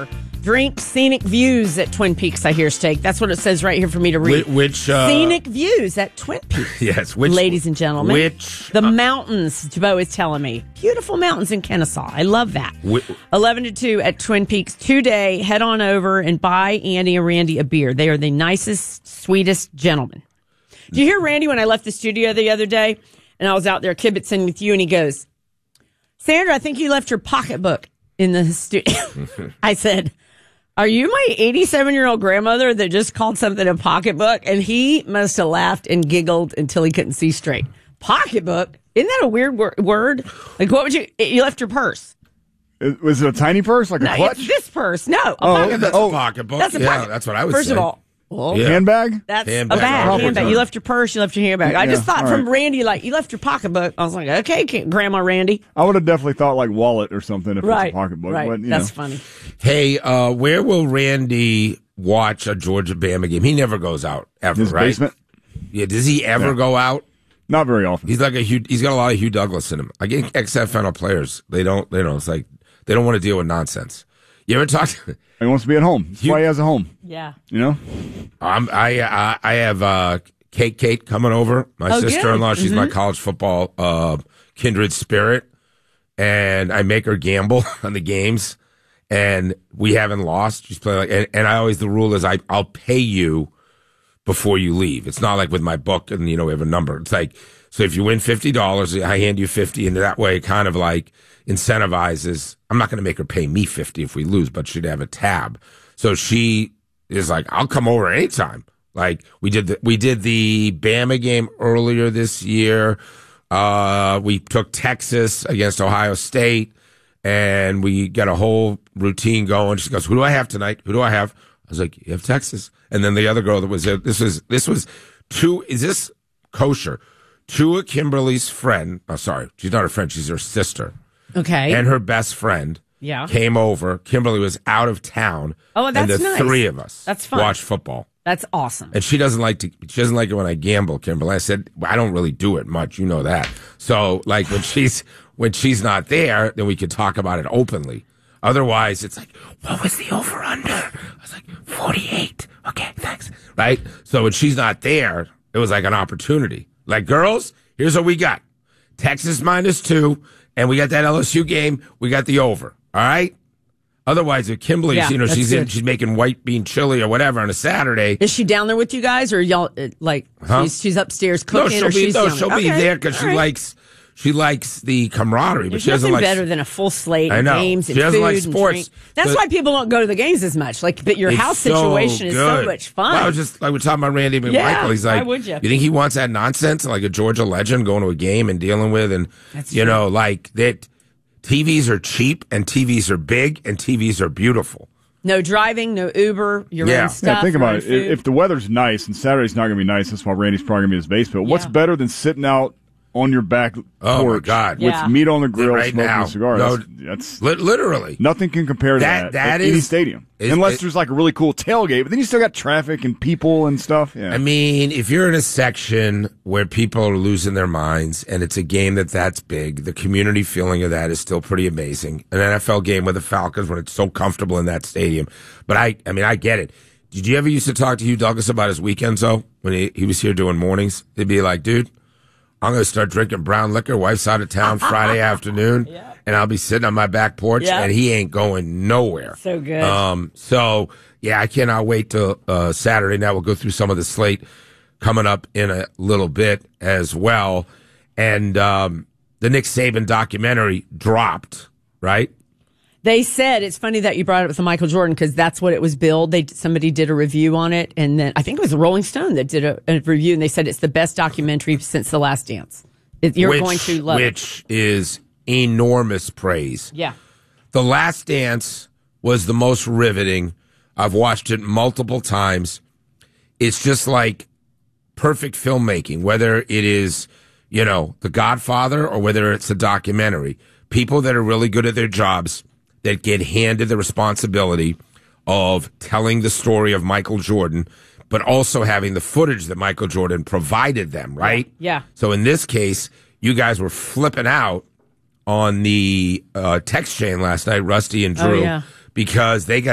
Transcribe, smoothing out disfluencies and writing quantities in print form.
over. Drink scenic views at Twin Peaks, I hear, Steak. That's what it says right here for me to read. Scenic views at Twin Peaks. Yes. Ladies and gentlemen. The mountains, Jabo is telling me. Beautiful mountains in Kennesaw. I love that. 11 to 2 at Twin Peaks today. Head on over and buy Andy and Randy a beer. They are the nicest, sweetest gentlemen. Did you hear Randy when I left the studio the other day? And I was out there kibitzing with you, and he goes, Sandra, I think you left your pocketbook in the studio. I said, are you my 87-year-old grandmother that just called something a pocketbook? And he must have laughed and giggled until he couldn't see straight. Pocketbook? Isn't that a weird word? Like, what would you left your purse? Was it a tiny purse, like a clutch? It's this purse. No, a pocketbook. That's a pocketbook. That's a pocket. That's what I would say. First of all, handbag? That's handbag. a bag. Handbag. You left your purse, you left your handbag. I just thought from Randy, like, you left your pocketbook. I was like, okay, Grandma Randy. I would have definitely thought like wallet or something if it's a pocketbook. Right, but, that's funny. Hey, where will Randy watch a Georgia-Bama game? He never goes out, ever, His basement? Yeah, does he ever go out? Not very often. He's like he's got a lot of Hugh Douglas in him. I get XFL players. They don't, it's like, they don't want to deal with nonsense. You ever talk to... He wants to be at home. That's why he has a home. Yeah. You know? I have Kate coming over, my sister-in-law. She's my college football kindred spirit. And I make her gamble on the games. And we haven't lost. She's playing and I always, the rule is I'll pay you before you leave. It's not like with my book and, we have a number. It's like, so if you win $50, I hand you 50, and that way it kind of like incentivizes. I'm not going to make her pay me 50 if we lose, but she'd have a tab. So she is like, I'll come over anytime. Like we did the Bama game earlier this year. We took Texas against Ohio State, and we got a whole routine going. She goes, who do I have tonight? Who do I have? I was like, you have Texas. And then the other girl that was there, this was is this kosher? Tua Kimberly's friend, sorry, she's not her friend, she's her sister. Okay. And her best friend came over. Kimberly was out of town. Oh, that's nice. And the three of us watched football. That's awesome. And she doesn't like it when I gamble, Kimberly. I said, well, I don't really do it much. You know that. So like when she's not there, then we could talk about it openly. Otherwise, it's like, what was the over under? I was like, 48. Okay, thanks. Right? So when she's not there, it was like an opportunity. Like, girls, here's what we got. Texas -2, and we got that LSU game. We got the over. All right? Otherwise, if Kimberly, she's making white bean chili or whatever on a Saturday. Is she down there with you guys, or y'all she's upstairs cooking? She'll be there because she likes the camaraderie, but she doesn't like better than a full slate of games and food like sports. That's why people don't go to the games as much. But your house situation is so much fun. Well, I was just like we're talking about Randy McMichael. He's like, why would you? You think he wants that nonsense like a Georgia legend going to a game and dealing with like that? TVs are cheap and TVs are big and TVs are beautiful. No driving, no Uber, your own stuff. Yeah, think about it. If the weather's nice, and Saturday's not going to be nice, that's why Randy's probably going to be in his basement. What's better than sitting out on your back porch with meat on the grill, smoking a cigar? That's literally. Nothing can compare to that at any stadium. Unless there's like a really cool tailgate, but then you still got traffic and people and stuff. Yeah. I mean, if you're in a section where people are losing their minds and it's a game that's big, the community feeling of that is still pretty amazing. An NFL game with the Falcons when it's so comfortable in that stadium. But I get it. Did you ever used to talk to Hugh Douglas about his weekends, though, when he was here doing mornings? He'd be like, dude, I'm going to start drinking brown liquor. Wife's out of town Friday afternoon, and I'll be sitting on my back porch, and he ain't going nowhere. So good. I cannot wait till Saturday. Now we'll go through some of the slate coming up in a little bit as well. And the Nick Saban documentary dropped, right? They said, it's funny that you brought it up with the Michael Jordan because that's what it was billed. Somebody did a review on it, and then I think it was the Rolling Stone that did a review, and they said it's the best documentary since The Last Dance. You're going to love it. Which is enormous praise. Yeah. The Last Dance was the most riveting. I've watched it multiple times. It's just like perfect filmmaking, whether it is, The Godfather or whether it's a documentary. People that are really good at their jobs that get handed the responsibility of telling the story of Michael Jordan, but also having the footage that Michael Jordan provided them, right? Yeah. So in this case, you guys were flipping out on the text chain last night, Rusty and Drew, because they got